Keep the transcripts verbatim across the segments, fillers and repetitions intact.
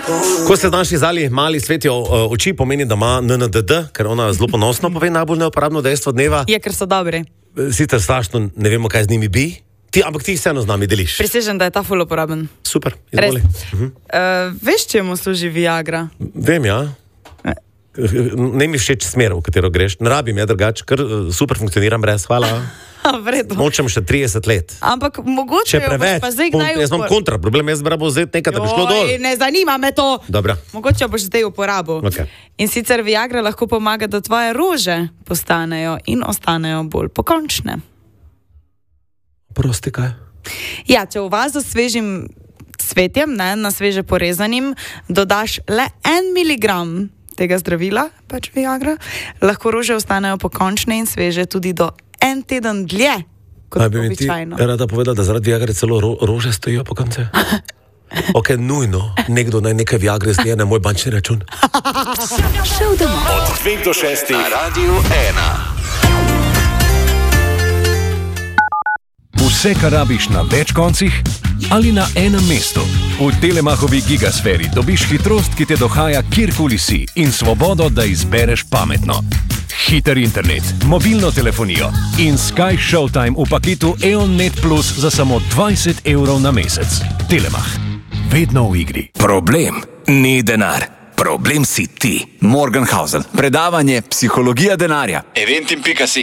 Ko ste danes izdali mali svetijo oči, pomeni, da ima N N D D, ker ona zelo ponosno pove najbolj neuporabno dejstvo dneva. Je, ker so dobri. Sicer strašno ne vemo, kaj z njimi bi, ti, ampak ti vseeno z nami deliš. Prisežem, da je ta ful uporaben. Super, izvoli. Uh-huh. Uh, veš, čemu služi Viagra? Vem, ja. Ne mi všeč smer, v katero greš. Ne rabim, je drugače, ker super funkcioniram brez, hvala. Nočem še trideset let. Ampak mogoče jo boš pa zdaj kdaj uporabil. Jaz imam kontra, problem je, da bo zdaj nekaj, da bi šlo dol. Ne zanima me to. Dobra. Mogoče jo boš zdaj uporabil. Okay. In sicer Viagra lahko pomaga, da tvoje rože postanejo in ostanejo bolj pokončne. Prosti kaj? Ja, če v vazo s svežim cvetjem, ne, na sveže porezanim, dodaš le en miligram tega zdravila, pač Viagra, lahko rože ostanejo pokončne in sveže tudi do en teden dlje, kot običajno. Bi ti rada povedala, da zaradi Viagre celo ro rože stojijo po konce? Ok, nujno, nekdo naj nekaj Viagre zlije na moj bančni račun. Šel domov. Od dveh do šestih na Radiu ena. Vse, kar rabiš na več koncih ali na enem mestu. V Telemachovi gigasferi dobiš hitrost, ki te dohaja kjerkoli si in svobodo, da izbereš pametno. Hiter internet, mobilno telefonijo in Sky Showtime v paketu E O N Net Plus za samo dvajset evrov na mesec. Telemach. Vedno v igri. Problem ni denar. Problem si ti. Morgenhausen. Predavanje Psihologija denarja. eventim pika si.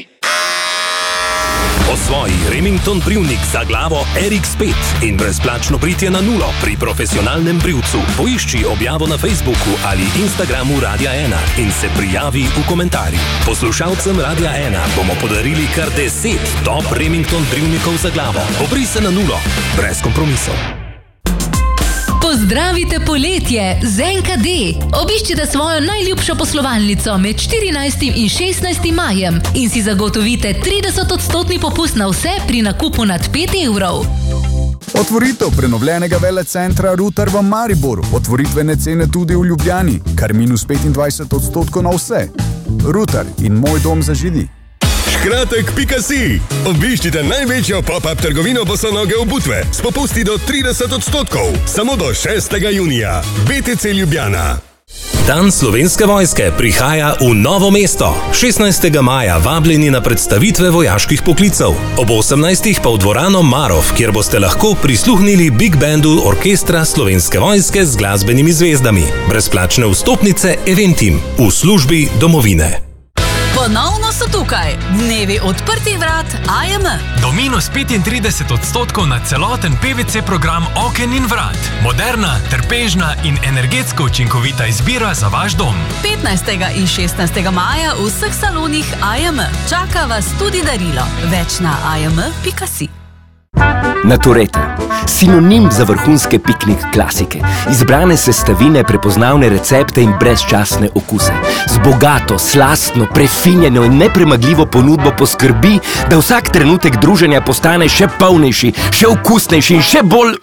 Osvoji Remington brivnik za glavo R X pet in brezplačno britje na nulo pri profesionalnem brivcu. Poišči objavo na Facebooku ali Instagramu Radia ena in se prijavi v komentarjih. Poslušalcem Radia ena bomo podarili kar deset top Remington brivnikov za glavo. Obri se na nulo, brez kompromisov. Pozdravite poletje z N K D. Obiščite svojo najljubšo poslovalnico med štirinajstim in šestnajstim majem in si zagotovite trideset odstotni popust na vse pri nakupu nad pet evrov. Otvoritev prenovljenega velecentra Rutar v Mariboru. Otvoritvene cene tudi v Ljubljani, kar minus petindvajset odstotkov na vse. Rutar in moj dom za židi. Škratek pika si. Obiščite največjo pop-up trgovino bosonoge obutve s popusti do trideset odstotkov. Samo do šestega junija. B T C Ljubljana. Dan Slovenske vojske prihaja v Novo mesto. šestnajstega maja vabljeni na predstavitve vojaških poklicev. Ob osemnajstih pa v dvorano Marov, kjer boste lahko prisluhnili Big Bandu Orkestra Slovenske vojske z glasbenimi zvezdami. Brezplačne vstopnice Eventim v službi domovine. Ponovno so tukaj dnevi odprtih vrat A M. Do minus petintrideset odstotkov na celoten P V C program oken in vrat. Moderna, trpežna in energetsko učinkovita izbira za vaš dom. petnajstega in šestnajstega maja v vseh salonih A M. Čaka vas tudi darilo. Več na a m pika si. Natureta. Sinonim za vrhunske piknik klasike. Izbrane sestavine, prepoznavne recepte in brezčasne okuse. Z bogato, slastno, prefinjeno in nepremagljivo ponudbo poskrbi, da vsak trenutek druženja postane še polnejši, še okusnejši in še bolj...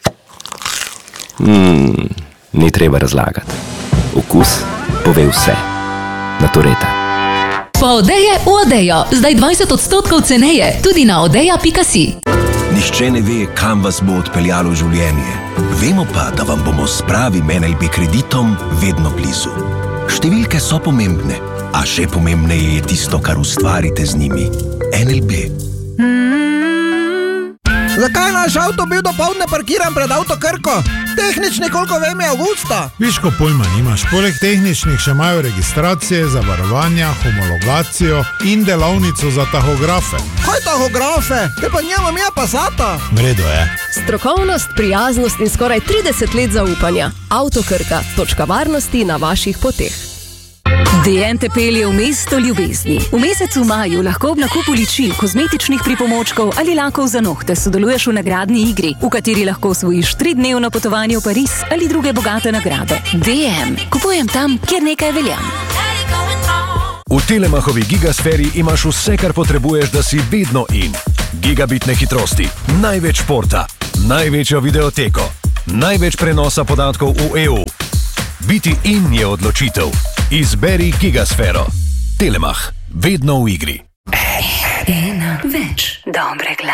Hmm, ni treba razlagati. Okus pove vse. Natureta. Po Odeje v Odejo. Zdaj dvajset odstotkov ceneje. Tudi na odeja pika si. Nihče ne ve, kam vas bo odpeljalo življenje. Vemo pa, da vam bomo s pravim N L B kreditom vedno blizu. Številke so pomembne, a še pomembneje je tisto, kar ustvarite z njimi. N L B. Zakaj naš avto bil dopoldne parkiran pred Avto Krko? Tehnični, koliko vem, je avgusta. Viš, ko pojma nimaš. Poleg tehničnih še imajo registracije, zavarovanja, homologacijo in delavnico za tahografe. Kaj tahografe? Te pa njemam ja Passata. Vredo je. Strokovnost, prijaznost in skoraj trideset let zaupanja. Avto Krka. Točka varnosti na vaših poteh. D N te pelje v mesto ljubezni. V mesecu maju lahko ob nakupu ličil, kozmetičnih pripomočkov ali lakov za nohte sodeluješ v nagradni igri, v kateri lahko osvojiš tridnevno potovanje v Pariz ali druge bogate nagrade. D M. Kupujem tam, kjer nekaj velja. V Telemachovi gigasferi imaš vse, kar potrebuješ, da si vedno in. Gigabitne hitrosti, največ športa, največjo videoteko, največ prenosa podatkov v E U. Biti in je odločitev. Izberi gigasfero. Telemach. Vedno v igri. Ena več dobre glasbe.